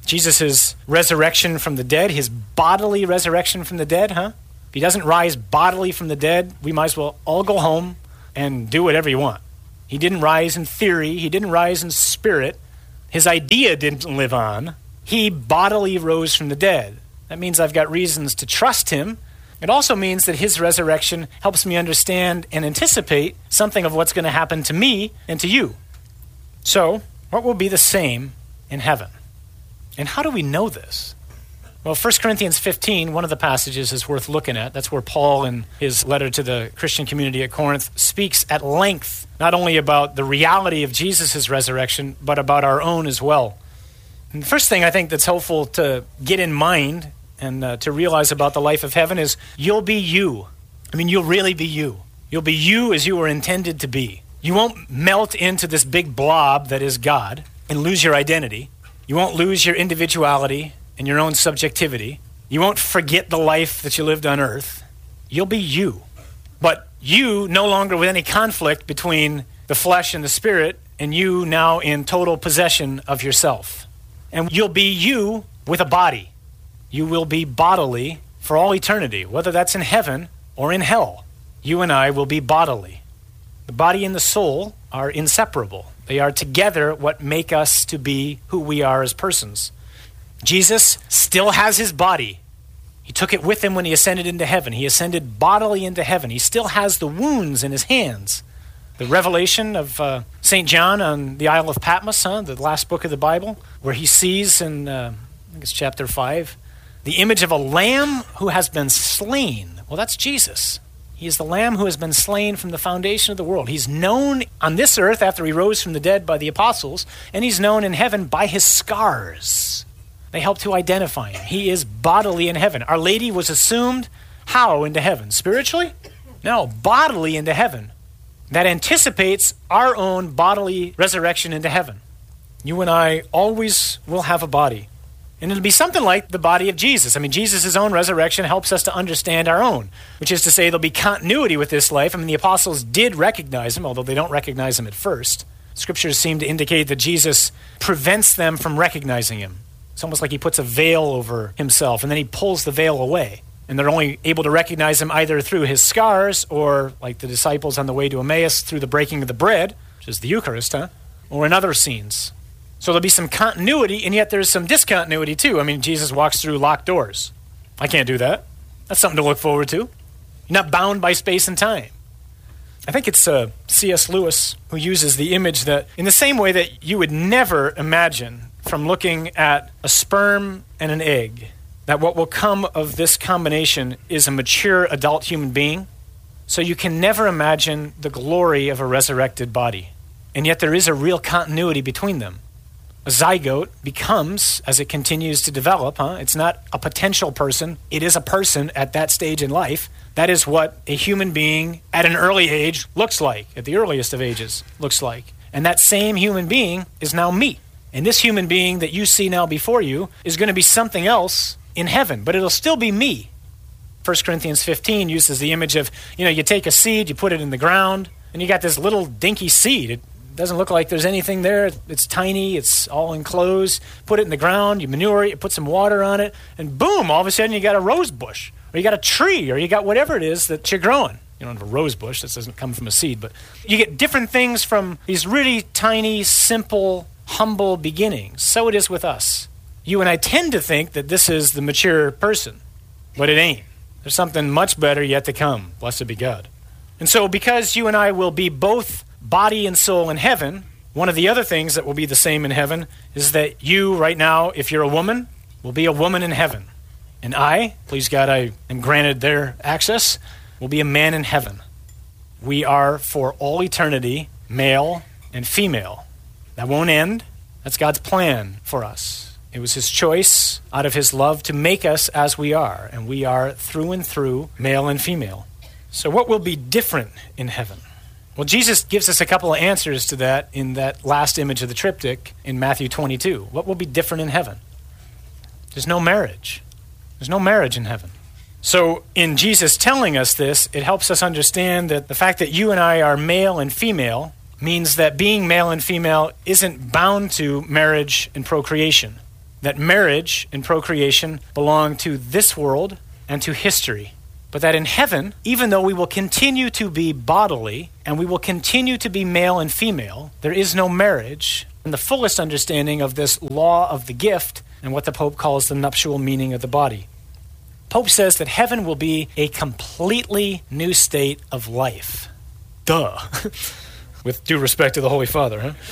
Jesus' resurrection from the dead, his bodily resurrection from the dead, huh? If he doesn't rise bodily from the dead, we might as well all go home and do whatever you want. He didn't rise in theory. He didn't rise in spirit. His idea didn't live on. He bodily rose from the dead. That means I've got reasons to trust him. It also means that his resurrection helps me understand and anticipate something of what's going to happen to me and to you. So, what will be the same in heaven? And how do we know this? Well, First Corinthians fifteen, one of the passages is worth looking at. That's where Paul, in his letter to the Christian community at Corinth, speaks at length, not only about the reality of Jesus' resurrection, but about our own as well. And the first thing I think that's helpful to get in mind and uh, to realize about the life of heaven is you'll be you. I mean, you'll really be you. You'll be you as you were intended to be. You won't melt into this big blob that is God and lose your identity. You won't lose your individuality and your own subjectivity. You won't forget the life that you lived on earth. You'll be you. But you no longer with any conflict between the flesh and the spirit, and you now in total possession of yourself. And you'll be you with a body. You will be bodily for all eternity, whether that's in heaven or in hell. You and I will be bodily. The body and the soul are inseparable. They are together what make us to be who we are as persons. Jesus still has his body. He took it with him when he ascended into heaven. He ascended bodily into heaven. He still has the wounds in his hands. The revelation of uh, Saint John on the Isle of Patmos, huh, the last book of the Bible, where he sees in, uh, I think it's chapter five, the image of a lamb who has been slain. Well, that's Jesus. He is the lamb who has been slain from the foundation of the world. He's known on this earth after he rose from the dead by the apostles, and he's known in heaven by his scars. They help to identify him. He is bodily in heaven. Our Lady was assumed how into heaven? Spiritually? No, bodily into heaven. That anticipates our own bodily resurrection into heaven. You and I always will have a body. And it'll be something like the body of Jesus. I mean, Jesus' own resurrection helps us to understand our own, which is to say there'll be continuity with this life. I mean, the apostles did recognize him, although they don't recognize him at first. Scriptures seem to indicate that Jesus prevents them from recognizing him. It's almost like he puts a veil over himself, and then he pulls the veil away. And they're only able to recognize him either through his scars or, like the disciples on the way to Emmaus, through the breaking of the bread, which is the Eucharist, huh? Or in other scenes. So there'll be some continuity, and yet there's some discontinuity too. I mean, Jesus walks through locked doors. I can't do that. That's something to look forward to. You're not bound by space and time. I think it's uh, C S Lewis who uses the image that, in the same way that you would never imagine from looking at a sperm and an egg, that what will come of this combination is a mature adult human being. So you can never imagine the glory of a resurrected body. And yet there is a real continuity between them. A zygote becomes, as it continues to develop, huh? It's not a potential person. It is a person at that stage in life. That is what a human being at an early age looks like, at the earliest of ages looks like. And that same human being is now me. And this human being that you see now before you is going to be something else in heaven, but it'll still be me. First Corinthians fifteen uses the image of, you know, you take a seed, you put it in the ground, and you got this little dinky seed. It doesn't look like there's anything there. It's tiny. It's all enclosed. Put it in the ground. You manure it. You put some water on it. And boom, all of a sudden you got a rose bush. Or you got a tree. Or you got whatever it is that you're growing. You don't have a rose bush. This doesn't come from a seed. But you get different things from these really tiny, simple, humble beginnings. So it is with us. You and I tend to think that this is the mature person. But it ain't. There's something much better yet to come. Blessed be God. And so because you and I will be both body and soul in heaven, one of the other things that will be the same in heaven is that you right now, if you're a woman, will be a woman in heaven. And I, please God, I am granted their access, will be a man in heaven. We are for all eternity, male and female. That won't end. That's God's plan for us. It was his choice out of his love to make us as we are. And we are through and through male and female. So what will be different in heaven? Well, Jesus gives us a couple of answers to that in that last image of the triptych in Matthew twenty-two. What will be different in heaven? There's no marriage. There's no marriage in heaven. So in Jesus telling us this, it helps us understand that the fact that you and I are male and female means that being male and female isn't bound to marriage and procreation. that marriage and procreation belong to this world and to history. But that in heaven, even though we will continue to be bodily and we will continue to be male and female, there is no marriage, and the fullest understanding of this law of the gift and what the Pope calls the nuptial meaning of the body. Pope says that heaven will be a completely new state of life. Duh. With due respect to the Holy Father, huh?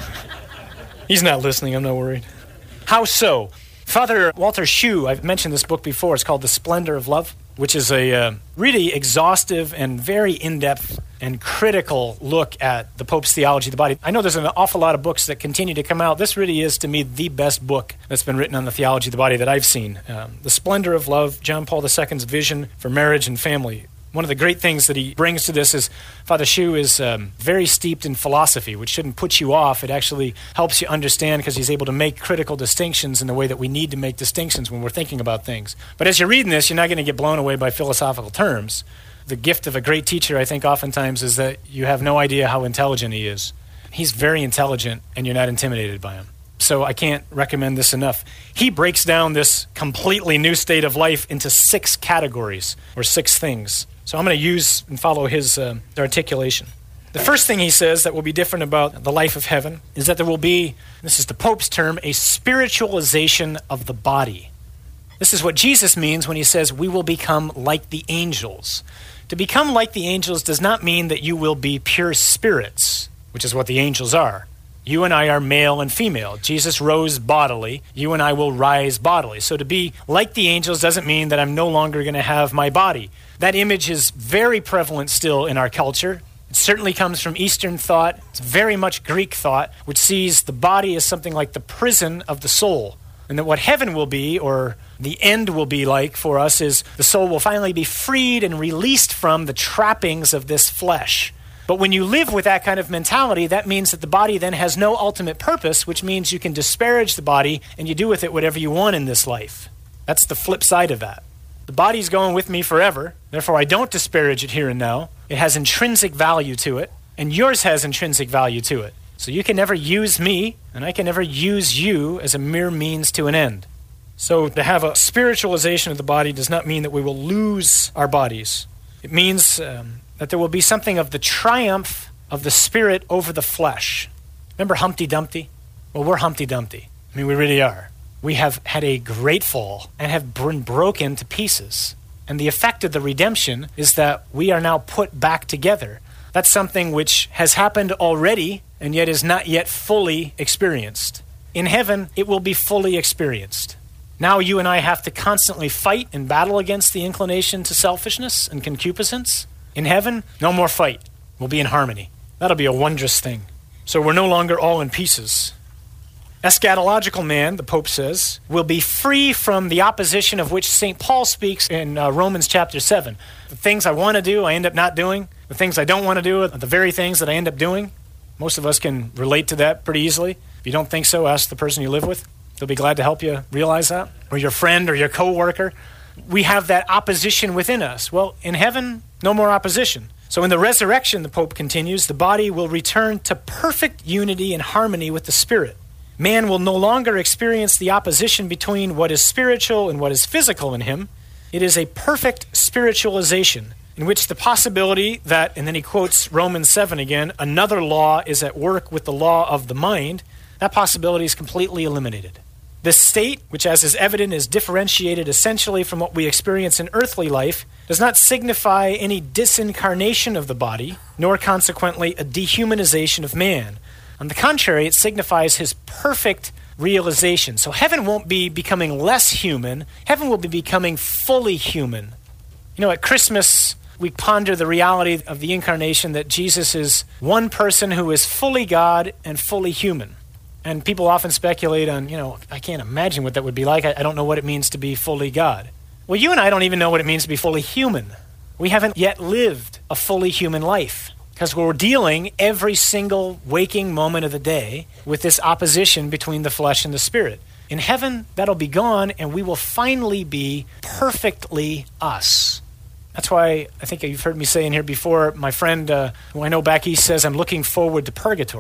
He's not listening, I'm not worried. How so? Father Walter Schuh, I've mentioned this book before, it's called The Splendor of Love, which is a uh, really exhaustive and very in-depth and critical look at the Pope's theology of the body. I know there's an awful lot of books that continue to come out. This really is, to me, the best book that's been written on the theology of the body that I've seen. Um, The Splendor of Love, John Paul the Second's vision for marriage and family. One of the great things that he brings to this is Father Schuh is um, very steeped in philosophy, which shouldn't put you off. It actually helps you understand because he's able to make critical distinctions in the way that we need to make distinctions when we're thinking about things. But as you're reading this, you're not going to get blown away by philosophical terms. The gift of a great teacher, I think, oftentimes is that you have no idea how intelligent he is. He's very intelligent, and you're not intimidated by him. So I can't recommend this enough. He breaks down this completely new state of life into six categories, or six things. So I'm going to use and follow his uh, articulation. The first thing he says that will be different about the life of heaven is that there will be, this is the Pope's term, a spiritualization of the body. This is what Jesus means when he says we will become like the angels. To become like the angels does not mean that you will be pure spirits, which is what the angels are. You and I are male and female. Jesus rose bodily. You and I will rise bodily. So to be like the angels doesn't mean that I'm no longer going to have my body. That image is very prevalent still in our culture. It certainly comes from Eastern thought. It's very much Greek thought, which sees the body as something like the prison of the soul. And that what heaven will be, or the end will be like for us, is the soul will finally be freed and released from the trappings of this flesh. But when you live with that kind of mentality, that means that the body then has no ultimate purpose, which means you can disparage the body and you do with it whatever you want in this life. That's the flip side of that. The body's going with me forever, therefore I don't disparage it here and now. It has intrinsic value to it, and yours has intrinsic value to it. So you can never use me, and I can never use you as a mere means to an end. So to have a spiritualization of the body does not mean that we will lose our bodies. It means um, that there will be something of the triumph of the spirit over the flesh. Remember Humpty Dumpty? Well, we're Humpty Dumpty. I mean, we really are. We have had a great fall and have been broken to pieces. And the effect of the redemption is that we are now put back together. That's something which has happened already and yet is not yet fully experienced. In heaven, it will be fully experienced. Now you and I have to constantly fight and battle against the inclination to selfishness and concupiscence. In heaven, no more fight. We'll be in harmony. That'll be a wondrous thing. So we're no longer all in pieces. Eschatological man, the Pope says, will be free from the opposition of which Saint Paul speaks in uh, Romans chapter seven. The things I want to do, I end up not doing. The things I don't want to do are the very things that I end up doing. Most of us can relate to that pretty easily. If you don't think so, ask the person you live with. They'll be glad to help you realize that. Or your friend or your coworker. We have that opposition within us. Well, in heaven, no more opposition. So in the resurrection, the Pope continues, the body will return to perfect unity and harmony with the Spirit. Man will no longer experience the opposition between what is spiritual and what is physical in him. It is a perfect spiritualization in which the possibility that, and then he quotes Romans seven again, another law is at work with the law of the mind, that possibility is completely eliminated. This state, which as is evident is differentiated essentially from what we experience in earthly life, does not signify any disincarnation of the body, nor consequently a dehumanization of man. On the contrary, it signifies his perfect realization. So heaven won't be becoming less human. Heaven will be becoming fully human. You know, at Christmas, we ponder the reality of the incarnation, that Jesus is one person who is fully God and fully human. And people often speculate on, you know, I can't imagine what that would be like. I, I don't know what it means to be fully God. Well, you and I don't even know what it means to be fully human. We haven't yet lived a fully human life because we're dealing every single waking moment of the day with this opposition between the flesh and the spirit. In heaven, that'll be gone, and we will finally be perfectly us. That's why I think you've heard me say in here before, my friend uh, who I know back east says, I'm looking forward to purgatory.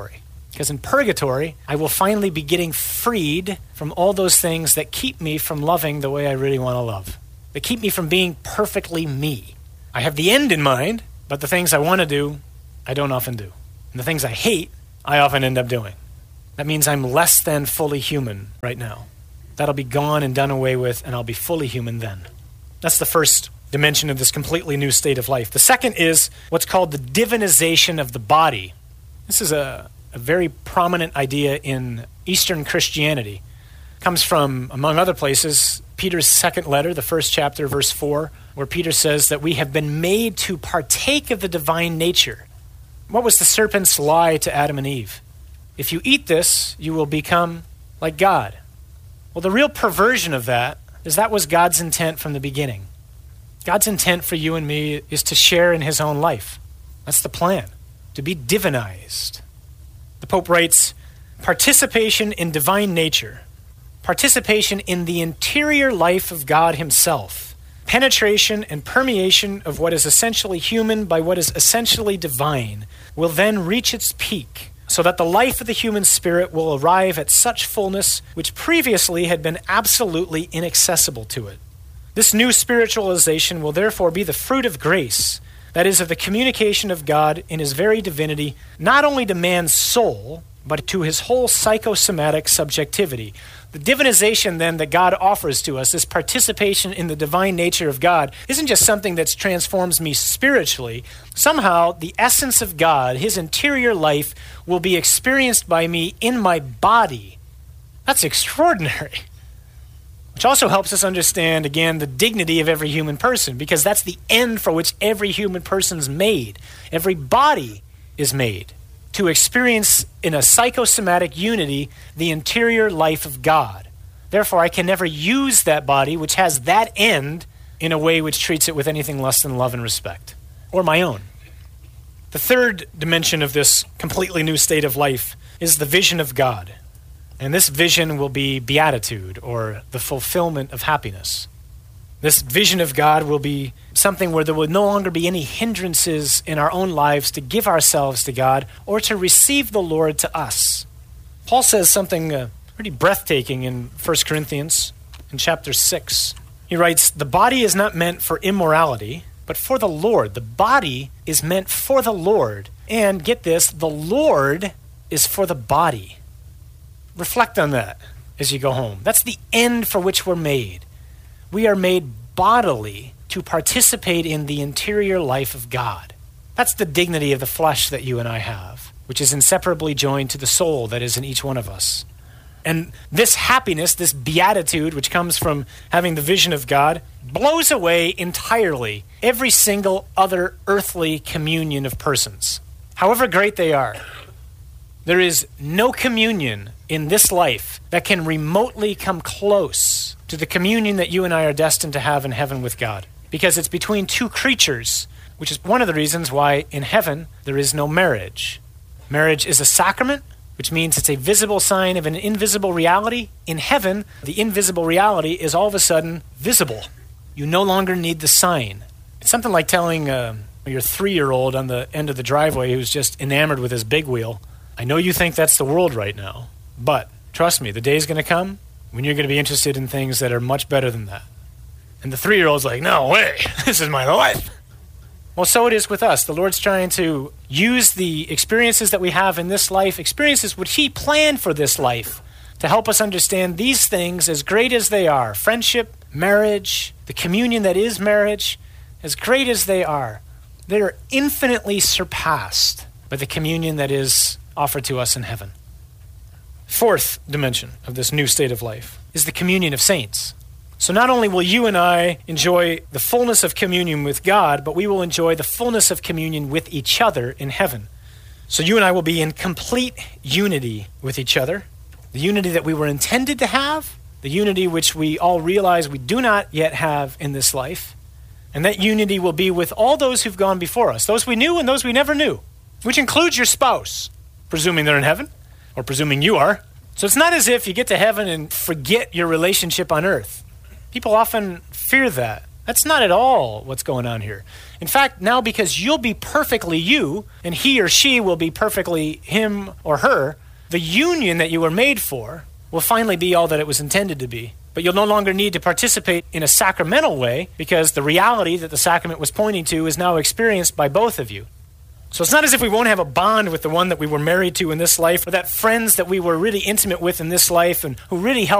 Because in purgatory, I will finally be getting freed from all those things that keep me from loving the way I really want to love. That keep me from being perfectly me. I have the end in mind, but the things I want to do, I don't often do. And the things I hate, I often end up doing. That means I'm less than fully human right now. That'll be gone and done away with, and I'll be fully human then. That's the first dimension of this completely new state of life. The second is what's called the divinization of the body. This is a, a very prominent idea in Eastern Christianity. It comes from, among other places, Peter's second letter, the first chapter, verse four, where Peter says that we have been made to partake of the divine nature. What was the serpent's lie to Adam and Eve? If you eat this, you will become like God. Well, the real perversion of that is that was God's intent from the beginning. God's intent for you and me is to share in his own life. That's the plan, to be divinized. The Pope writes, participation in divine nature, participation in the interior life of God himself, penetration and permeation of what is essentially human by what is essentially divine will then reach its peak, so that the life of the human spirit will arrive at such fullness which previously had been absolutely inaccessible to it. This new spiritualization will therefore be the fruit of grace, that is, of the communication of God in his very divinity, not only to man's soul, but to his whole psychosomatic subjectivity. The divinization then that God offers to us, this participation in the divine nature of God, isn't just something that transforms me spiritually. Somehow, the essence of God, his interior life, will be experienced by me in my body. That's extraordinary. Which also helps us understand, again, the dignity of every human person, because that's the end for which every human person's made. Every body is made to experience in a psychosomatic unity the interior life of God. Therefore, I can never use that body, which has that end, in a way which treats it with anything less than love and respect, or my own. The third dimension of this completely new state of life is the vision of God. And this vision will be beatitude, or the fulfillment of happiness. This vision of God will be something where there will no longer be any hindrances in our own lives to give ourselves to God or to receive the Lord to us. Paul says something uh, pretty breathtaking in First Corinthians in chapter six. He writes, the body is not meant for immorality, but for the Lord. The body is meant for the Lord. And get this, the Lord is for the body. Reflect on that as you go home. That's the end for which we're made. We are made bodily to participate in the interior life of God. That's the dignity of the flesh that you and I have, which is inseparably joined to the soul that is in each one of us. And this happiness, this beatitude, which comes from having the vision of God, blows away entirely every single other earthly communion of persons, however great they are. There is no communion in this life that can remotely come close to the communion that you and I are destined to have in heaven with God. Because it's between two creatures, which is one of the reasons why in heaven there is no marriage. Marriage is a sacrament, which means it's a visible sign of an invisible reality. In heaven, the invisible reality is all of a sudden visible. You no longer need the sign. It's something like telling uh, your three-year-old on the end of the driveway who's just enamored with his big wheel, I know you think that's the world right now, but trust me, the day's going to come when you're going to be interested in things that are much better than that. And the three-year-old's like, no way, this is my life. Well, so it is with us. The Lord's trying to use the experiences that we have in this life, experiences which he planned for this life, to help us understand these things, as great as they are, friendship, marriage, the communion that is marriage, as great as they are, they are infinitely surpassed by the communion that is offered to us in heaven. Fourth dimension of this new state of life is the communion of saints. So not only will you and I enjoy the fullness of communion with God, but we will enjoy the fullness of communion with each other in heaven. So you and I will be in complete unity with each other, the unity that we were intended to have, the unity which we all realize we do not yet have in this life, and that unity will be with all those who've gone before us, those we knew and those we never knew, which includes your spouse, presuming they're in heaven, or presuming you are. So it's not as if you get to heaven and forget your relationship on earth. People often fear that. That's not at all what's going on here. In fact, now because you'll be perfectly you, and he or she will be perfectly him or her, the union that you were made for will finally be all that it was intended to be. But you'll no longer need to participate in a sacramental way because the reality that the sacrament was pointing to is now experienced by both of you. So it's not as if we won't have a bond with the one that we were married to in this life, or that friends that we were really intimate with in this life and who really helped